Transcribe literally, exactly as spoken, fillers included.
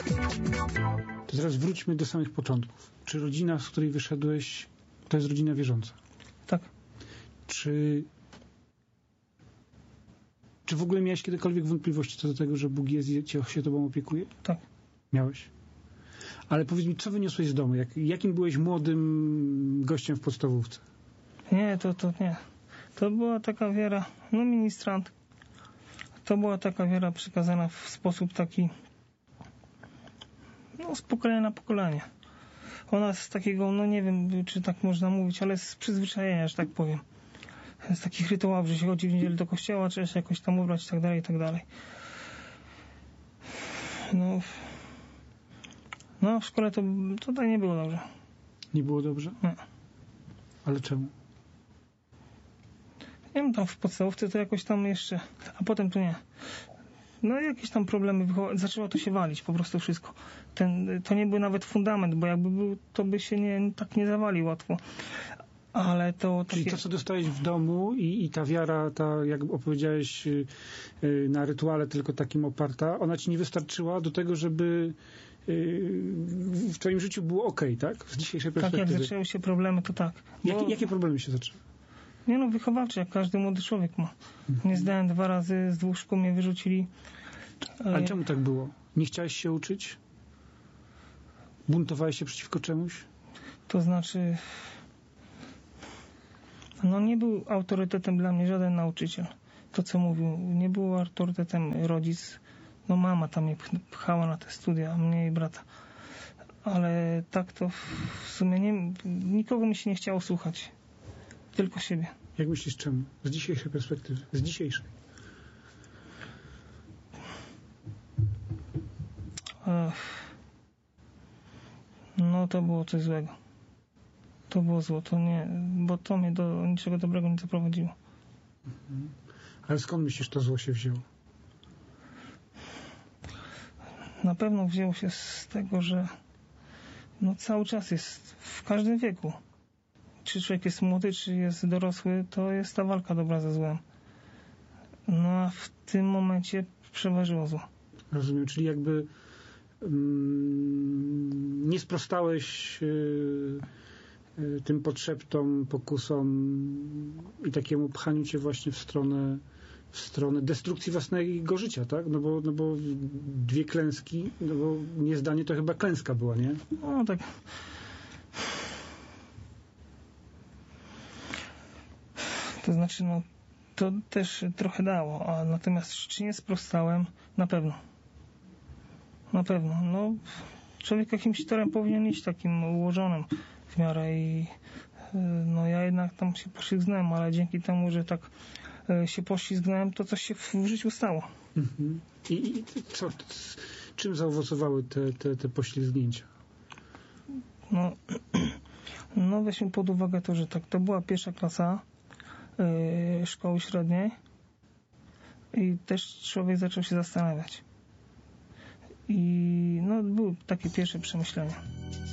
To teraz wróćmy do samych początków. Czy rodzina, z której wyszedłeś, to jest rodzina wierząca? Tak. Czy Czy w ogóle miałeś kiedykolwiek wątpliwości co do tego, że Bóg jest i cię się tobą opiekuje? Tak. Miałeś? Ale powiedz mi, co wyniosłeś z domu? Jak, jakim byłeś młodym gościem w podstawówce? Nie, to, to nie. To była taka wiara, no ministrant. To była taka wiara przekazana w sposób taki, no z pokolenia na pokolenie. Ona z takiego, no nie wiem, czy tak można mówić, ale z przyzwyczajenia, że tak powiem. Z takich rytuałów, że się chodzi w niedzielę do kościoła, trzeba się jakoś tam ubrać i tak dalej, i tak dalej. No, no w szkole to tutaj nie było dobrze. Nie było dobrze? Nie. Ale czemu? Nie wiem, tam w podstawówce to jakoś tam jeszcze, a potem to nie. No jakieś tam problemy, wychowa- zaczęło to się walić, po prostu wszystko. Ten, to nie był nawet fundament, bo jakby był, to by się nie, tak nie zawalił łatwo. Ale to... Czyli takie... to, co dostałeś w domu i, i ta wiara, ta, jak opowiedziałeś, yy, yy, na rytuale tylko takim oparta, ona ci nie wystarczyła do tego, żeby yy, w twoim życiu było okej, tak? Z dzisiejszej perspektywy. Tak, jak zaczęły się problemy, to tak. Bo... Jakie, jakie problemy się zaczęły? Nie no, wychowawcze, jak każdy młody człowiek ma. Nie zdałem dwa razy, z dwóch szkół mnie wyrzucili. Ale czemu tak było? Nie chciałeś się uczyć? Buntowałeś się przeciwko czemuś? To znaczy... No nie był autorytetem dla mnie żaden nauczyciel. To, co mówił. Nie był autorytetem rodzic. No mama tam mnie pchała na te studia, a mnie i brata. Ale tak to w sumie nie, nikogo mi się nie chciało słuchać. Tylko siebie. Jak myślisz czemu? Z dzisiejszej perspektywy. Z dzisiejszej. Ech. No to było coś złego. To było zło, to nie, bo to mnie do niczego dobrego nie doprowadziło. Mhm. Ale skąd myślisz, to zło się wzięło? Na pewno wzięło się z tego, że no cały czas jest w każdym wieku. Czy człowiek jest młody, czy jest dorosły, to jest ta walka dobra ze złem. No a w tym momencie przeważyło zło. Rozumiem, czyli jakby mm, nie sprostałeś yy, yy, tym podszeptom, pokusom i takiemu pchaniu cię właśnie w stronę w stronę destrukcji własnego życia, tak? No bo, no bo dwie klęski, no bo niezdanie to chyba klęska była, nie? No tak. To znaczy, no to też trochę dało, a natomiast czy nie sprostałem? Na pewno. Na pewno. No, człowiek jakimś torem powinien iść takim ułożonym w miarę i no ja jednak tam się poślizgnąłem, ale dzięki temu, że tak się poślizgnąłem, to coś się w życiu stało. Mhm. I, i co, czym zaowocowały te, te, te poślizgnięcia? No, no weźmy pod uwagę to, że tak, to była pierwsza klasa yy, szkoły średniej i też człowiek zaczął się zastanawiać. I no były takie pierwsze przemyślenia.